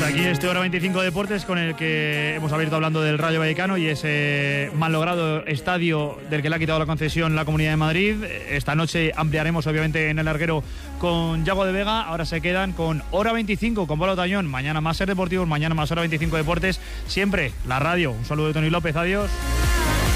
Hasta aquí este Hora 25 Deportes, con el que hemos abierto hablando del Rayo Vallecano y ese mal logrado estadio del que le ha quitado la concesión la Comunidad de Madrid. Esta noche ampliaremos obviamente en el larguero con Yago de Vega. Ahora se quedan con Hora 25 con Pablo Tañón. Mañana más Ser Deportivos, mañana más Hora 25 Deportes. Siempre la radio. Un saludo de Tony López, adiós.